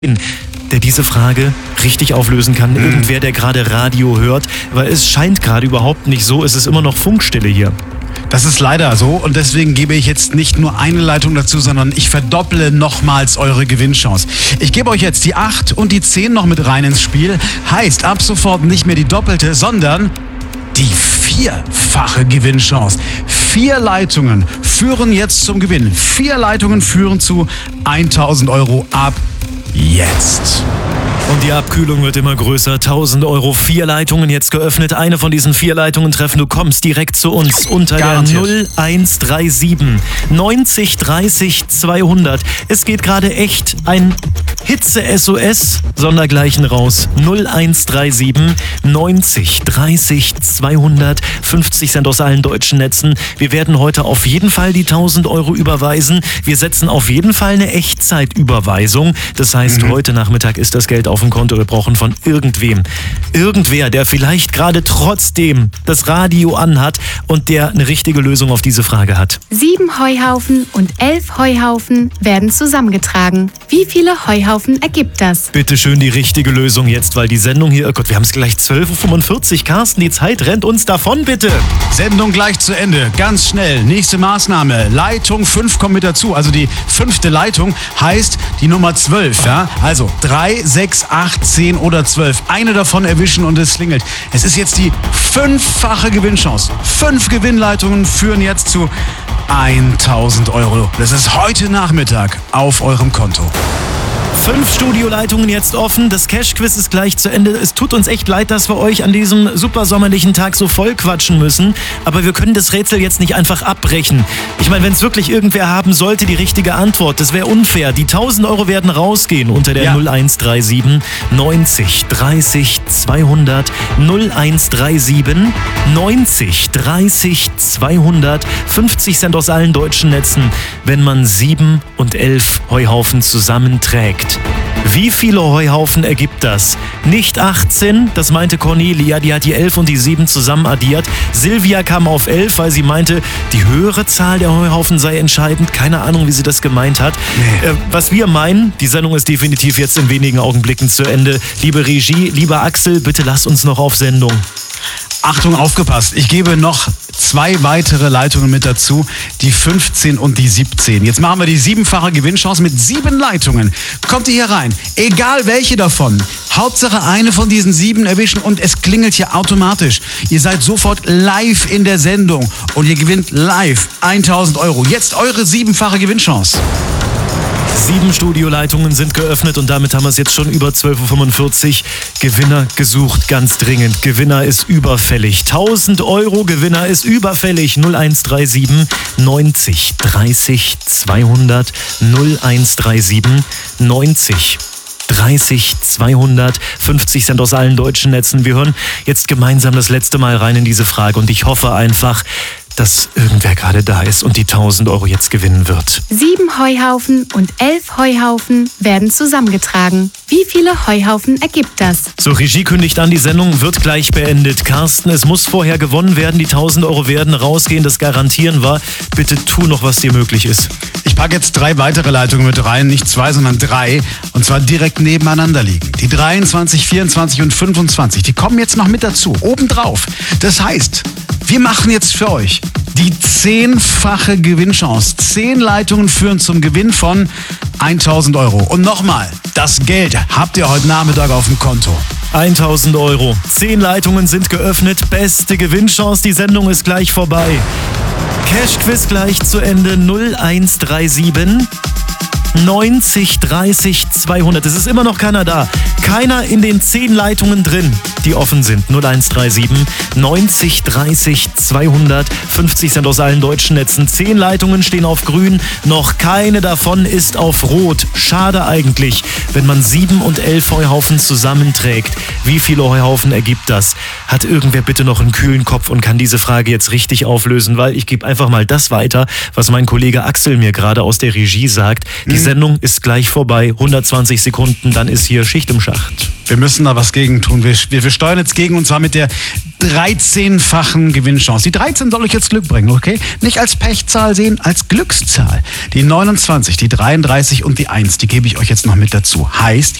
der diese Frage richtig auflösen kann. Irgendwer, der gerade Radio hört, weil es scheint gerade überhaupt nicht so, es ist immer noch Funkstille hier. Das ist leider so und deswegen gebe ich jetzt nicht nur eine Leitung dazu, sondern ich verdopple nochmals eure Gewinnchance. Ich gebe euch jetzt die 8 und die 10 noch mit rein ins Spiel. Heißt ab sofort nicht mehr die doppelte, sondern die 4-fache Gewinnchance. 4 Leitungen führen jetzt zum Gewinn. 4 Leitungen führen zu 1.000 Euro ab jetzt. Und die Abkühlung wird immer größer. 1.000 Euro, 4 Leitungen jetzt geöffnet. Eine von diesen 4 Leitungen treffen. Du kommst direkt zu uns unter Garantiert. der 0137 90 30 200. Es geht gerade echt ein Hitze-SOS sondergleichen raus. 0137 90 30 200. 50 Cent aus allen deutschen Netzen. Wir werden heute auf jeden Fall die 1.000 Euro überweisen. Wir setzen auf jeden Fall eine Echtzeitüberweisung. Das heißt, heute Nachmittag ist das Geld auf dem Konto. Wir brauchen von irgendwem. Irgendwer, der vielleicht gerade trotzdem das Radio anhat und der eine richtige Lösung auf diese Frage hat. 7 Heuhaufen und 11 Heuhaufen werden zusammengetragen. Wie viele Heuhaufen ergibt das? Bitte schön die richtige Lösung jetzt, weil die Sendung hier, oh Gott, wir haben es gleich 12.45 Uhr. Carsten, die Zeit rennt uns davon, bitte. Sendung gleich zu Ende. Ganz schnell. Nächste Maßnahme. Leitung 5 kommt mit dazu. Also die 5. Leitung heißt die Nummer 12. Ja? Also 3, 6, 8, 10 oder 12. Eine davon erwischen und es klingelt. Es ist jetzt die 5-fache Gewinnchance. 5 Gewinnleitungen führen jetzt zu 1.000 Euro. Das ist heute Nachmittag auf eurem Konto. 5 Studioleitungen jetzt offen. Das Cash-Quiz ist gleich zu Ende. Es tut uns echt leid, dass wir euch an diesem super sommerlichen Tag so voll quatschen müssen. Aber wir können das Rätsel jetzt nicht einfach abbrechen. Ich meine, wenn es wirklich irgendwer haben sollte, die richtige Antwort, das wäre unfair. Die 1.000 Euro werden rausgehen unter der 0137 90 30 200. 0137 90 30 200. 50 Cent aus allen deutschen Netzen, wenn man 7 und 11 Heuhaufen zusammenträgt. Wie viele Heuhaufen ergibt das? Nicht 18, das meinte Cornelia, die hat die 11 und die 7 zusammen addiert. Silvia kam auf 11, weil sie meinte, die höhere Zahl der Heuhaufen sei entscheidend. Keine Ahnung, wie sie das gemeint hat. Nee. Was wir meinen, die Sendung ist definitiv jetzt in wenigen Augenblicken zu Ende. Liebe Regie, lieber Axel, bitte lasst uns noch auf Sendung. Achtung, aufgepasst. Ich gebe noch 2 weitere Leitungen mit dazu, die 15 und die 17. Jetzt machen wir die 7-fache Gewinnchance mit 7 Leitungen. Kommt ihr hier rein, egal welche davon. Hauptsache eine von diesen 7 erwischen und es klingelt hier automatisch. Ihr seid sofort live in der Sendung und ihr gewinnt live 1.000 Euro. Jetzt eure 7-fache Gewinnchance. 7 Studioleitungen sind geöffnet und damit haben wir es jetzt schon über 12.45 Uhr. Gewinner gesucht, ganz dringend. Gewinner ist überfällig. 1.000 Euro Gewinner ist überfällig. 0137 90 30 200. 0137 90 30 200. 50 Cent aus allen deutschen Netzen. Wir hören jetzt gemeinsam das letzte Mal rein in diese Frage und ich hoffe einfach, dass irgendwer gerade da ist und die 1.000 Euro jetzt gewinnen wird. 7 Heuhaufen und 11 Heuhaufen werden zusammengetragen. Wie viele Heuhaufen ergibt das? So, Regie kündigt an, die Sendung wird gleich beendet. Carsten, es muss vorher gewonnen werden. Die 1.000 Euro werden rausgehen, das garantieren wir. Bitte tu noch, was dir möglich ist. Ich packe jetzt 3 weitere Leitungen mit rein, nicht 2, sondern 3. Und zwar direkt nebeneinander liegen. Die 23, 24 und 25, die kommen jetzt noch mit dazu, obendrauf. Das heißt, wir machen jetzt für euch die 10-fache Gewinnchance. 10 Leitungen führen zum Gewinn von 1.000 Euro. Und nochmal, das Geld habt ihr heute Nachmittag auf dem Konto. 1.000 Euro. 10 Leitungen sind geöffnet. Beste Gewinnchance. Die Sendung ist gleich vorbei. Cash-Quiz gleich zu Ende. 0137 90 30 200. Es ist immer noch keiner da. Keiner in den 10 Leitungen drin, die offen sind. 0137 90 30 200. 50 Cent aus allen deutschen Netzen. 10 Leitungen stehen auf grün. Noch keine davon ist auf rot. Schade eigentlich, wenn man 7 und 11 Heuhaufen zusammenträgt. Wie viele Heuhaufen ergibt das? Hat irgendwer bitte noch einen kühlen Kopf und kann diese Frage jetzt richtig auflösen? Weil ich gebe einfach mal das weiter, was mein Kollege Axel mir gerade aus der Regie sagt. Die Sendung ist gleich vorbei. 120 Sekunden, dann ist hier Schicht im Schacht. Wir müssen da was gegen tun. Wir steuern jetzt gegen und zwar mit der 13-fachen Gewinnchance. Die 13 soll euch jetzt Glück bringen, okay? Nicht als Pechzahl sehen, als Glückszahl. Die 29, die 33 und die 1, die gebe ich euch jetzt noch mit dazu. Heißt,